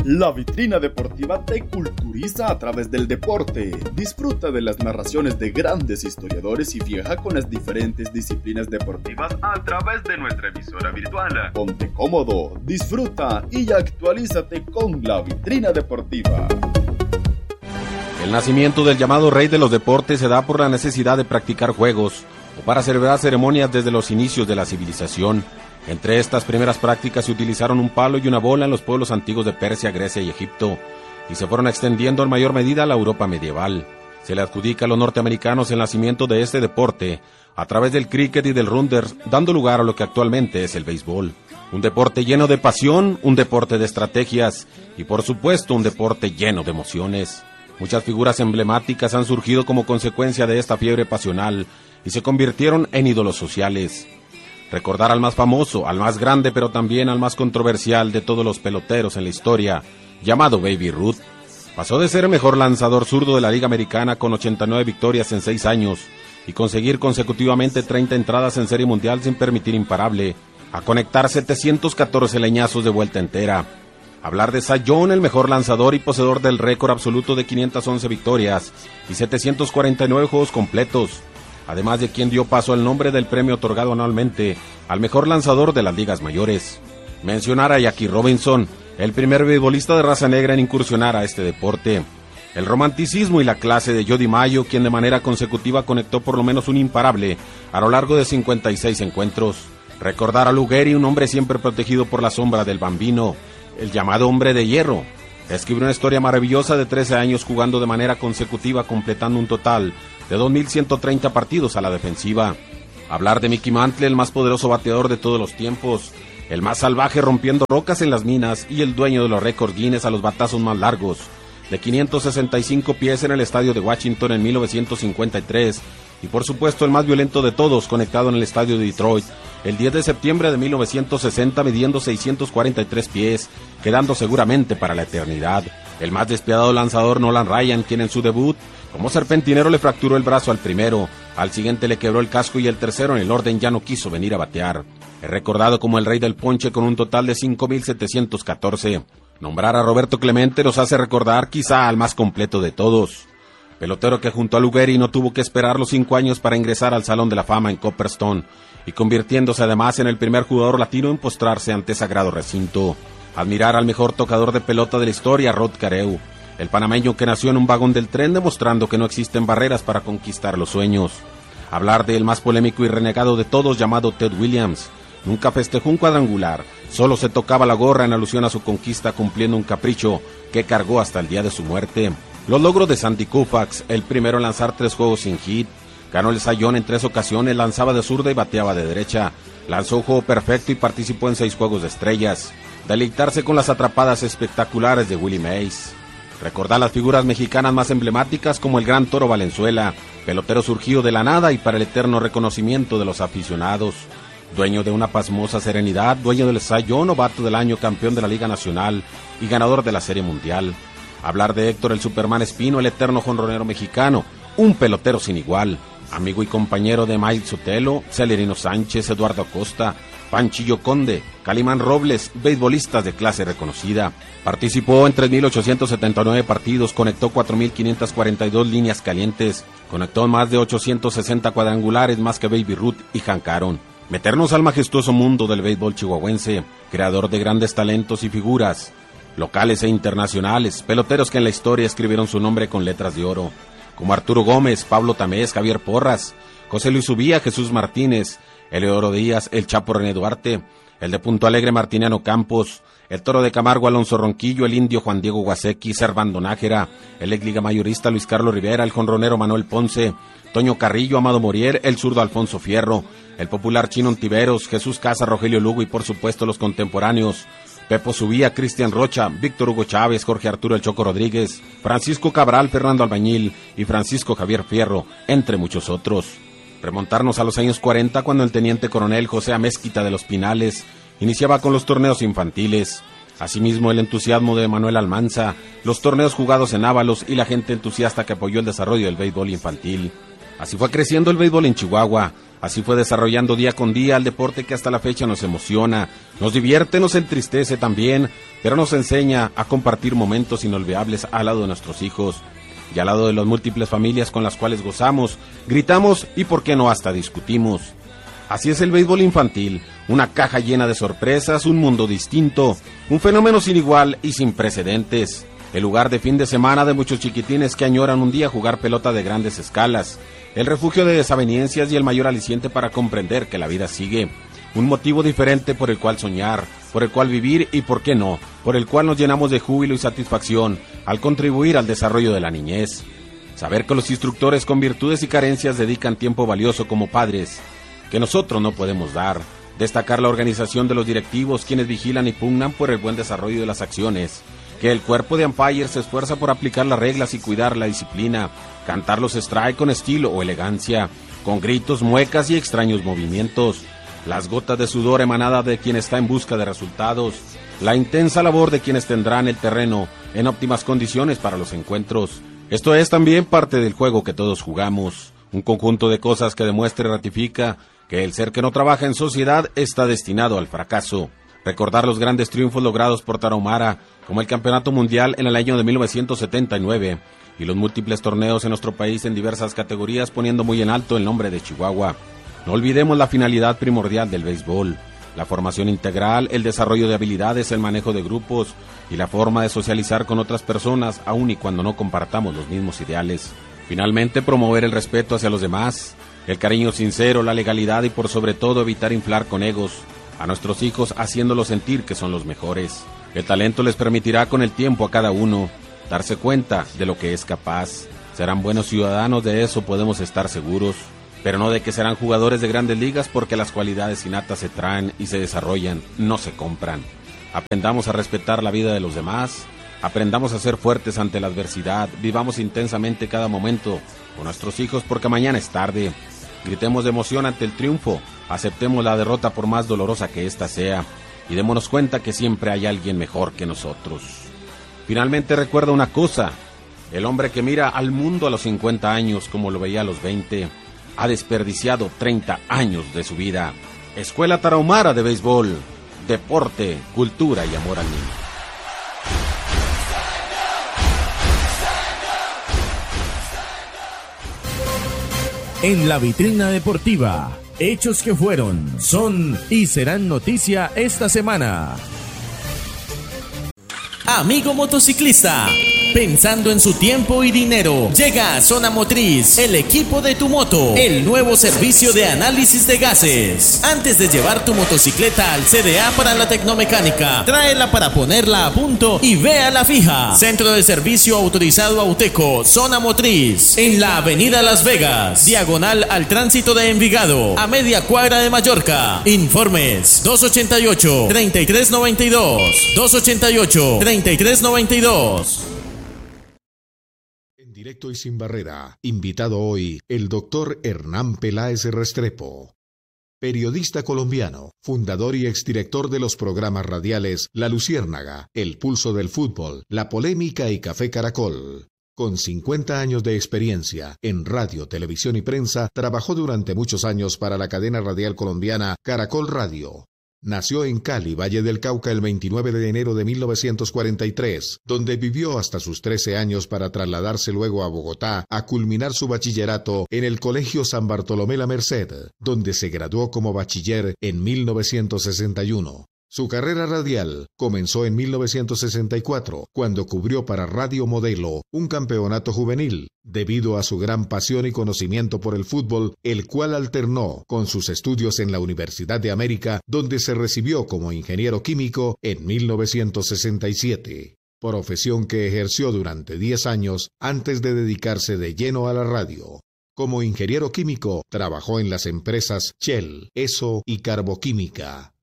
La vitrina deportiva te culturiza a través del deporte. Disfruta de las narraciones de grandes historiadores y viaja con las diferentes disciplinas deportivas a través de nuestra emisora virtual. Ponte cómodo, disfruta y actualízate con la vitrina deportiva. El nacimiento del llamado rey de los deportes se da por la necesidad de practicar juegos o para celebrar ceremonias desde los inicios de la civilización. Entre estas primeras prácticas se utilizaron un palo y una bola en los pueblos antiguos de Persia, Grecia y Egipto, y se fueron extendiendo en mayor medida a la Europa medieval. Se le adjudica a los norteamericanos el nacimiento de este deporte a través del cricket y del runders, dando lugar a lo que actualmente es el béisbol. Un deporte lleno de pasión, un deporte de estrategias y por supuesto un deporte lleno de emociones. Muchas figuras emblemáticas han surgido como consecuencia de esta fiebre pasional y se convirtieron en ídolos sociales. Recordar al más famoso, al más grande, pero también al más controversial de todos los peloteros en la historia, llamado Baby Ruth. Pasó de ser el mejor lanzador zurdo de la Liga Americana con 89 victorias en 6 años y conseguir consecutivamente 30 entradas en Serie Mundial sin permitir imparable, a conectar 714 leñazos de vuelta entera. Hablar de Cy Young, el mejor lanzador y poseedor del récord absoluto de 511 victorias y 749 juegos completos. Además de quien dio paso al nombre del premio otorgado anualmente al mejor lanzador de las ligas mayores. Mencionar a Jackie Robinson, el primer beisbolista de raza negra en incursionar a este deporte. El romanticismo y la clase de Joe DiMaggio, quien de manera consecutiva conectó por lo menos un imparable a lo largo de 56 encuentros. Recordar a Lou Gehrig, un hombre siempre protegido por la sombra del Bambino, el llamado hombre de hierro. Escribió una historia maravillosa de 13 años jugando de manera consecutiva, completando un total de 2.130 partidos a la defensiva. Hablar de Mickey Mantle, el más poderoso bateador de todos los tiempos, el más salvaje rompiendo rocas en las minas y el dueño de los récords Guinness a los batazos más largos, de 565 pies en el estadio de Washington en 1953, y por supuesto el más violento de todos, conectado en el estadio de Detroit, el 10 de septiembre de 1960 midiendo 643 pies, quedando seguramente para la eternidad. El más despiadado lanzador Nolan Ryan, quien en su debut como serpentinero le fracturó el brazo al primero, al siguiente le quebró el casco y el tercero en el orden ya no quiso venir a batear. Es recordado como el rey del ponche con un total de 5.714. Nombrar a Roberto Clemente nos hace recordar quizá al más completo de todos. Pelotero que junto a Lou Gehrig no tuvo que esperar los 5 años para ingresar al Salón de la Fama en Copperstone y convirtiéndose además en el primer jugador latino en postrarse ante sagrado recinto. Admirar al mejor tocador de pelota de la historia, Rod Carew, el panameño que nació en un vagón del tren demostrando que no existen barreras para conquistar los sueños. Hablar del más polémico y renegado de todos llamado Ted Williams. Nunca festejó un cuadrangular, solo se tocaba la gorra en alusión a su conquista cumpliendo un capricho que cargó hasta el día de su muerte. Los logros de Sandy Koufax, el primero en lanzar 3 juegos sin hit, ganó el Cy Young en 3 ocasiones, lanzaba de zurda y bateaba de derecha, lanzó un juego perfecto y participó en 6 juegos de estrellas. Deleitarse con las atrapadas espectaculares de Willie Mays. Recordar las figuras mexicanas más emblemáticas como el gran Toro Valenzuela, pelotero surgido de la nada y para el eterno reconocimiento de los aficionados. Dueño de una pasmosa serenidad, dueño del Cy Young, novato del año, campeón de la Liga Nacional y ganador de la Serie Mundial. Hablar de Héctor el Superman Espino, el eterno jonronero mexicano, un pelotero sin igual. Amigo y compañero de Mike Sotelo, Celerino Sánchez, Eduardo Acosta, Panchillo Conde, Calimán Robles, beisbolistas de clase reconocida. Participó en 3.879 partidos, conectó 4.542 líneas calientes, conectó más de 860 cuadrangulares, más que Baby Ruth y Hank Aaron. Meternos al majestuoso mundo del béisbol chihuahuense, creador de grandes talentos y figuras, locales e internacionales, peloteros que en la historia escribieron su nombre con letras de oro, como Arturo Gómez, Pablo Tamés, Javier Porras, José Luis Ubía, Jesús Martínez, Eleodoro Díaz, el Chapo René Duarte, el de Punto Alegre Martiniano Campos, el Toro de Camargo Alonso Ronquillo, el Indio Juan Diego Guasecki, Servando Nájera, el ex liga mayorista Luis Carlos Rivera, el jonronero Manuel Ponce, Toño Carrillo, Amado Morier, el zurdo Alfonso Fierro, el popular Chino Ontiveros, Jesús Casa, Rogelio Lugo y por supuesto los contemporáneos, Pepo Subía, Cristian Rocha, Víctor Hugo Chávez, Jorge Arturo El Choco Rodríguez, Francisco Cabral, Fernando Albañil y Francisco Javier Fierro, entre muchos otros. Remontarnos a los años 40 cuando el teniente coronel José Amézquita de los Pinales iniciaba con los torneos infantiles. Asimismo el entusiasmo de Manuel Almanza, los torneos jugados en Ábalos y la gente entusiasta que apoyó el desarrollo del béisbol infantil. Así fue creciendo el béisbol en Chihuahua, Así fue desarrollando día con día el deporte que hasta la fecha nos emociona, nos divierte, nos entristece también, pero nos enseña a compartir momentos inolvidables al lado de nuestros hijos y al lado de las múltiples familias con las cuales gozamos, gritamos y por qué no hasta discutimos. Así es el béisbol infantil, una caja llena de sorpresas, un mundo distinto, un fenómeno sin igual y sin precedentes. El lugar de fin de semana de muchos chiquitines que añoran un día jugar pelota de grandes escalas. El refugio de desavenencias y el mayor aliciente para comprender que la vida sigue. Un motivo diferente por el cual soñar, por el cual vivir y, por qué no, por el cual nos llenamos de júbilo y satisfacción al contribuir al desarrollo de la niñez. Saber que los instructores con virtudes y carencias dedican tiempo valioso como padres, que nosotros no podemos dar. Destacar la organización de los directivos, quienes vigilan y pugnan por el buen desarrollo de las acciones. Que el cuerpo de umpires se esfuerza por aplicar las reglas y cuidar la disciplina, cantar los strike con estilo o elegancia, con gritos, muecas y extraños movimientos, las gotas de sudor emanada de quien está en busca de resultados, la intensa labor de quienes tendrán el terreno en óptimas condiciones para los encuentros. Esto es también parte del juego que todos jugamos, un conjunto de cosas que demuestra y ratifica que el ser que no trabaja en sociedad está destinado al fracaso. Recordar los grandes triunfos logrados por Tarahumara, como el Campeonato Mundial en el año de 1979, y los múltiples torneos en nuestro país en diversas categorías poniendo muy en alto el nombre de Chihuahua. No olvidemos la finalidad primordial del béisbol, la formación integral, el desarrollo de habilidades, el manejo de grupos y la forma de socializar con otras personas, aun y cuando no compartamos los mismos ideales. Finalmente, promover el respeto hacia los demás, el cariño sincero, la legalidad y por sobre todo evitar inflar con egos a nuestros hijos haciéndolos sentir que son los mejores. El talento les permitirá con el tiempo a cada uno darse cuenta de lo que es capaz. Serán buenos ciudadanos, de eso podemos estar seguros, pero no de que serán jugadores de grandes ligas porque las cualidades innatas se traen y se desarrollan, no se compran. Aprendamos a respetar la vida de los demás, aprendamos a ser fuertes ante la adversidad, vivamos intensamente cada momento con nuestros hijos porque mañana es tarde. Gritemos de emoción ante el triunfo, aceptemos la derrota por más dolorosa que ésta sea, y démonos cuenta que siempre hay alguien mejor que nosotros. Finalmente recuerda una cosa, el hombre que mira al mundo a los 50 años como lo veía a los 20, ha desperdiciado 30 años de su vida. Escuela Tarahumara de Béisbol, deporte, cultura y amor al niño. En la vitrina deportiva, hechos que fueron, son y serán noticia esta semana. Amigo motociclista, pensando en su tiempo y dinero, llega a Zona Motriz, el equipo de tu moto, el nuevo servicio de análisis de gases. Antes de llevar tu motocicleta al CDA para la tecnomecánica, tráela para ponerla a punto y véala fija. Centro de servicio autorizado Auteco, Zona Motriz, en la avenida Las Vegas, diagonal al tránsito de Envigado, a media cuadra de Mallorca. Informes 288-3392, 288-3392. Directo y sin barrera. Invitado hoy, el doctor Hernán Peláez Restrepo. Periodista colombiano, fundador y exdirector de los programas radiales La Luciérnaga, El Pulso del Fútbol, La Polémica y Café Caracol. Con 50 años de experiencia en radio, televisión y prensa, trabajó durante muchos años para la cadena radial colombiana Caracol Radio. Nació en Cali, Valle del Cauca, el 29 de enero de 1943, donde vivió hasta sus 13 años para trasladarse luego a Bogotá a culminar su bachillerato en el Colegio San Bartolomé La Merced, donde se graduó como bachiller en 1961. Su carrera radial comenzó en 1964, cuando cubrió para Radio Modelo un campeonato juvenil, debido a su gran pasión y conocimiento por el fútbol, el cual alternó con sus estudios en la Universidad de América, donde se recibió como ingeniero químico en 1967, profesión que ejerció durante 10 años antes de dedicarse de lleno a la radio. Como ingeniero químico, trabajó en las empresas Shell, ESO y Carboquímica.